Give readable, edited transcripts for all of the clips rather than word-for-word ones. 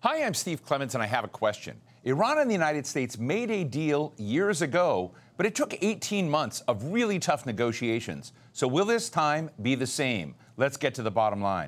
Hi, I'm Steve Clements, and I have a question. Iran and the United States made a deal years ago, but it took 18 months of really tough negotiations. So will this time be the same? Let's get to the bottom line.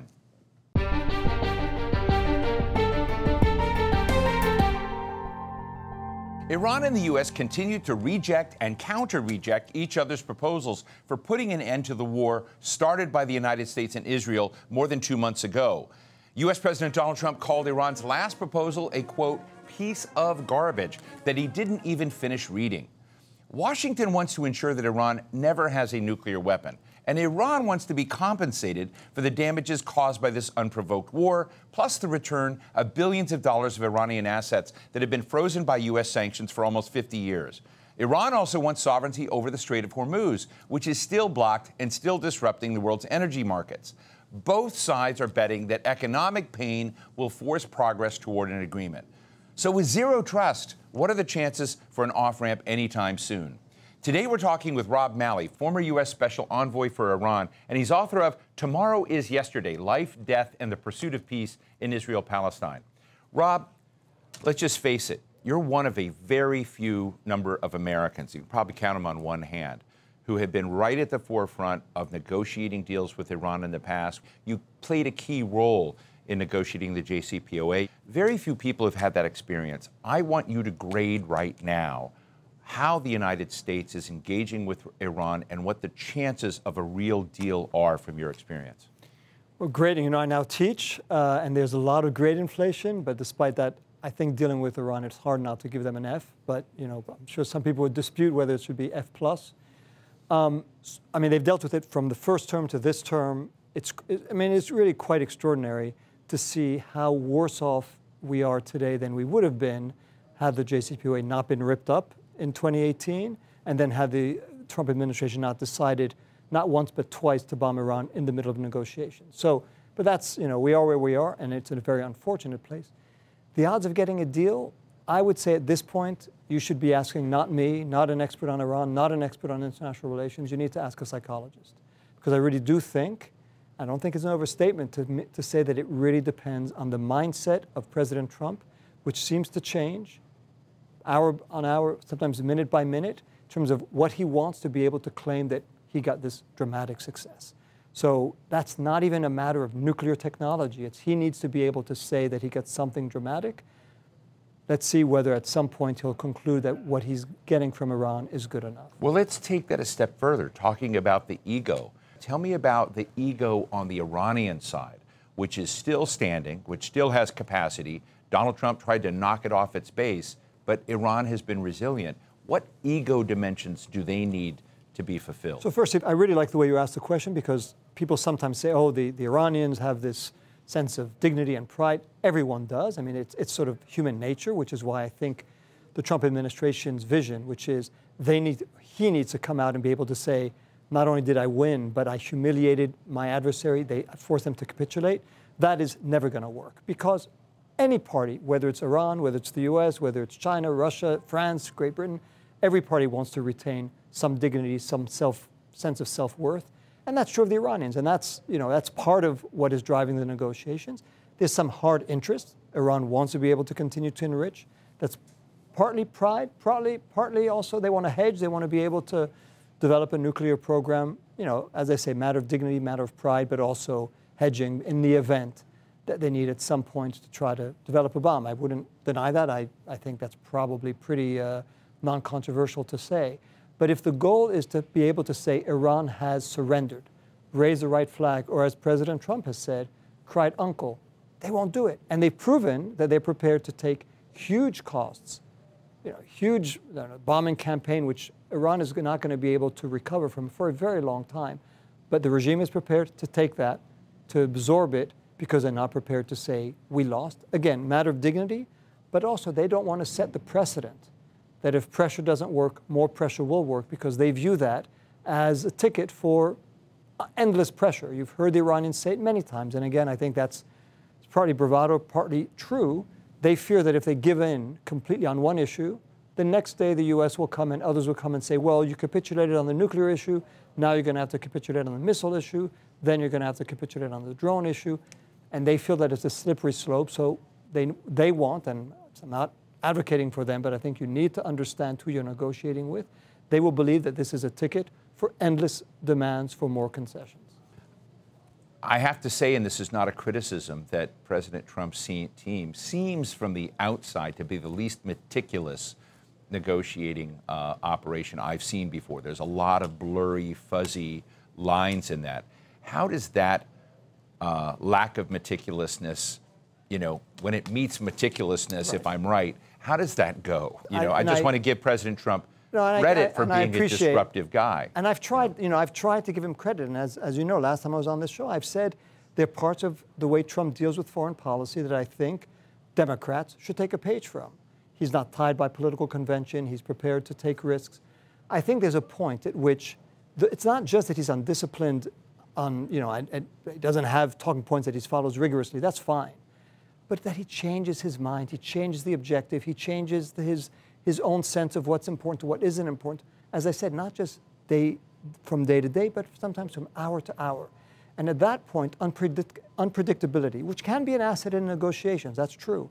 Iran and the U.S. continued to reject and counter-reject each other's proposals for putting an end to the war started by the United States and Israel more than 2 months ago. U.S. President Donald Trump called Iran's last proposal a, quote, piece of garbage that he didn't even finish reading. Washington wants to ensure that Iran never has a nuclear weapon, and Iran wants to be compensated for the damages caused by this unprovoked war, plus the return of billions of dollars of Iranian assets that have been frozen by U.S. sanctions for almost 50 years. Iran also wants sovereignty over the Strait of Hormuz, which is still blocked and still disrupting the world's energy markets. Both sides are betting that economic pain will force progress toward an agreement. So with zero trust, what are the chances for an off-ramp anytime soon? Today we're talking with Rob Malley, former U.S. Special Envoy for Iran, and he's author of Tomorrow is Yesterday, Life, Death, and the Pursuit of Peace in Israel-Palestine. Rob, let's just face it, you're one of a very few number of Americans, you can probably count them on one hand, who have been right at the forefront of negotiating deals with Iran in the past. You played a key role in negotiating the JCPOA. Very few people have had that experience. I want you to grade right now how the United States is engaging with Iran and what the chances of a real deal are from your experience. Well, grading, I now teach, and there's a lot of grade inflation, but despite that, I think dealing with Iran, it's hard not to give them an F, but, I'm sure some people would dispute whether it should be F+. They've dealt with it from the first term to this term. It's really quite extraordinary to see how worse off we are today than we would have been had the JCPOA not been ripped up in 2018, and then had the Trump administration not decided, not once but twice, to bomb Iran in the middle of negotiations. But that's, we are where we are, and it's in a very unfortunate place. The odds of getting a deal, I would say at this point, you should be asking not me, not an expert on Iran, not an expert on international relations. You need to ask a psychologist. Because I really do think, I don't think it's an overstatement to say that it really depends on the mindset of President Trump, which seems to change hour on hour, sometimes minute by minute, in terms of what he wants to be able to claim that he got this dramatic success. So that's not even a matter of nuclear technology. It's he needs to be able to say that he got something dramatic. Let's see whether at some point he'll conclude that what he's getting from Iran is good enough. Well, let's take that a step further, talking about the ego. Tell me about the ego on the Iranian side, which is still standing, which still has capacity. Donald Trump tried to knock it off its base, but Iran has been resilient. What ego dimensions do they need to be fulfilled? So first, I really like the way you asked the question, because people sometimes say, oh, the Iranians have this sense of dignity and pride. Everyone does. It's sort of human nature, which is why I think the Trump administration's vision, which is he needs to come out and be able to say, not only did I win, but I humiliated my adversary. They forced them to capitulate. That is never going to work, because any party, whether it's Iran, whether it's the U.S., whether it's China, Russia, France, Great Britain, every party wants to retain some dignity, some sense of self-worth. And that's true of the Iranians. And that's part of what is driving the negotiations. There's some hard interest. Iran wants to be able to continue to enrich. That's partly pride, partly also they want to hedge. They want to be able to develop a nuclear program, as I say, matter of dignity, matter of pride, but also hedging in the event that they need at some point to try to develop a bomb. I wouldn't deny that. I think that's probably pretty non-controversial to say. But if the goal is to be able to say Iran has surrendered, raise the right flag, or as President Trump has said, cried uncle, they won't do it. And they've proven that they're prepared to take huge costs, huge bombing campaign, which Iran is not going to be able to recover from for a very long time. But the regime is prepared to take that, to absorb it, because they're not prepared to say, we lost. Again, matter of dignity, but also they don't want to set the precedent that if pressure doesn't work, more pressure will work, because they view that as a ticket for endless pressure. You've heard the Iranians say it many times, and again, I think that's partly bravado, partly true. They fear that if they give in completely on one issue, the next day the U.S. will come and others will come and say, well, you capitulated on the nuclear issue, now you're going to have to capitulate on the missile issue, then you're going to have to capitulate on the drone issue, and they feel that it's a slippery slope. So they want, and I'm not advocating for them, but I think you need to understand who you're negotiating with. They will believe that this is a ticket for endless demands for more concessions. I have to say, and this is not a criticism, that President Trump's team seems from the outside to be the least meticulous negotiating operation I've seen before. There's a lot of blurry, fuzzy lines in that. How does that lack of meticulousness, you know, when it meets meticulousness, if I'm right, how does that go? You know, I just want to give President Trump credit for being a disruptive guy. And I've tried, you know, I've tried to give him credit. And as you know, last time I was on this show, I've said there are parts of the way Trump deals with foreign policy that I think Democrats should take a page from. He's not tied by political convention. He's prepared to take risks. I think there's a point at which it's not just that he's undisciplined, you know, and he doesn't have talking points that he follows rigorously. That's fine. But that he changes his mind. He changes the objective. He changes his own sense of what's important to what isn't important. As I said, not just from day to day, but sometimes from hour to hour. And at that point, unpredictability, which can be an asset in negotiations, that's true,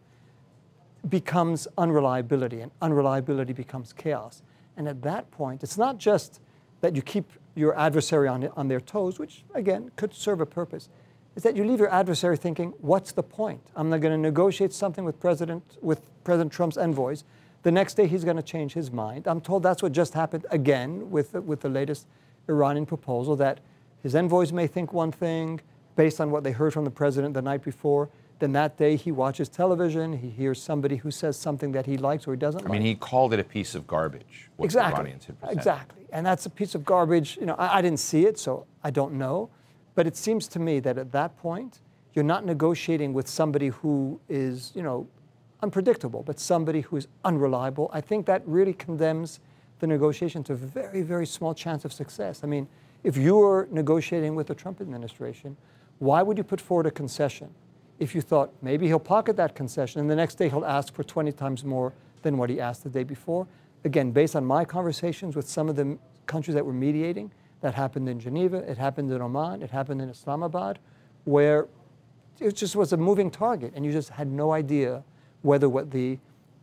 becomes unreliability, and unreliability becomes chaos. And at that point, it's not just that you keep your adversary on their toes, which, again, could serve a purpose. It's that you leave your adversary thinking, what's the point? I'm not going to negotiate something with President Trump's envoys. The next day, he's going to change his mind. I'm told that's what just happened again with the latest Iranian proposal, that his envoys may think one thing based on what they heard from the president the night before. Then that day he watches television, he hears somebody who says something that he likes or he doesn't like. I mean, he called it a piece of garbage, what the Iranians had presented. Exactly. And that's a piece of garbage. You know, I didn't see it, so I don't know. But it seems to me that at that point, you're not negotiating with somebody who is, you know, unpredictable, but somebody who is unreliable. I think that really condemns the negotiation to a very, very small chance of success. I mean, if you were negotiating with the Trump administration, why would you put forward a concession if you thought maybe he'll pocket that concession and the next day he'll ask for 20 times more than what he asked the day before? Again, based on my conversations with some of the countries that were mediating, that happened in Geneva, it happened in Oman, it happened in Islamabad, where it just was a moving target and you just had no idea whether what the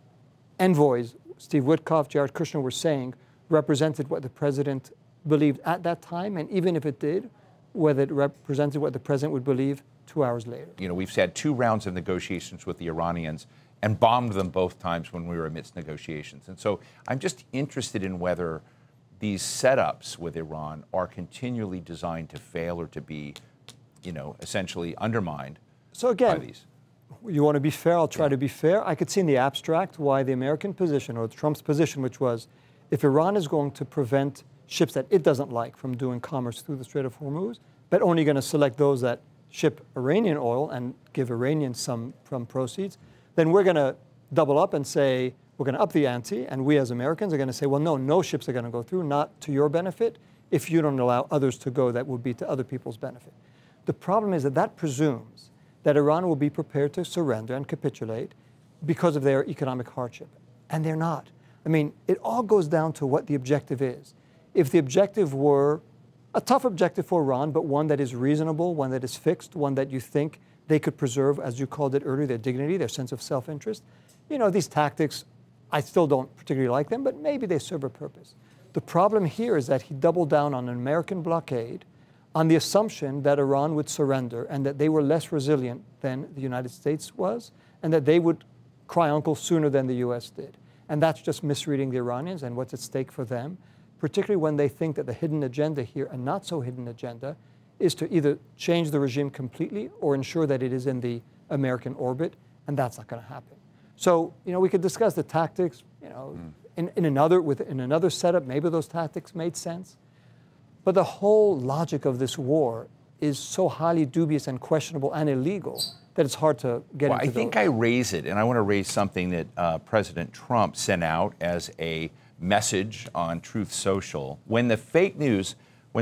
envoys, Steve Witkoff, Jared Kushner, were saying represented what the president believed at that time, and even if it did, whether it represented what the president would believe 2 hours later. You know, we've had 2 rounds of negotiations with the Iranians and bombed them both times when we were amidst negotiations. And so I'm just interested in whether these setups with Iran are continually designed to fail or to be, you know, essentially undermined by these. You want to be fair, I'll try to be fair. I could see in the abstract why the American position, or Trump's position, which was if Iran is going to prevent ships that it doesn't like from doing commerce through the Strait of Hormuz, but only going to select those that ship Iranian oil and give Iranians some proceeds, then we're going to double up and say we're going to up the ante, and we as Americans are going to say, well, no ships are going to go through, not to your benefit, if you don't allow others to go that would be to other people's benefit. The problem is that that presumes that Iran will be prepared to surrender and capitulate because of their economic hardship, and they're not. I mean, it all goes down to what the objective is. If the objective were a tough objective for Iran, but one that is reasonable, one that is fixed, one that you think they could preserve, as you called it earlier, their dignity, their sense of self-interest, you know, these tactics, I still don't particularly like them, but maybe they serve a purpose. The problem here is that he doubled down on an American blockade on the assumption that Iran would surrender and that they were less resilient than the United States was, and that they would cry uncle sooner than the U.S. did. And that's just misreading the Iranians and what's at stake for them, particularly when they think that the hidden agenda here, a not so hidden agenda, is to either change the regime completely or ensure that it is in the American orbit, and that's not going to happen. So, you know, we could discuss the tactics, you know, in another setup, maybe those tactics made sense. But the whole logic of this war is so highly dubious and questionable and illegal that it's hard to get into. I think I raise it, and I want to raise something that President Trump sent out as a message on Truth Social. When the fake news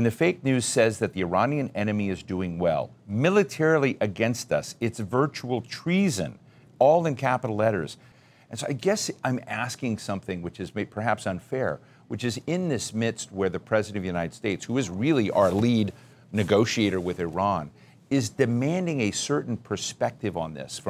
says that the Iranian enemy is doing well, militarily against us, it's virtual treason, all in capital letters. And so I guess I'm asking something which is perhaps unfair, which is in this midst where the President of the United States, who is really our lead negotiator with Iran, is demanding a certain perspective on this from